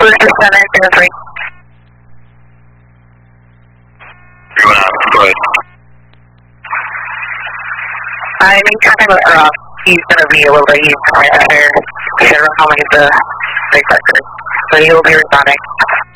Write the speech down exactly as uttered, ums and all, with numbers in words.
Booster seven zero three. three one out, go ahead. I made contact with Earl. He's going to be a little bit used to my other. I don't know how many the big record, but he will be responding.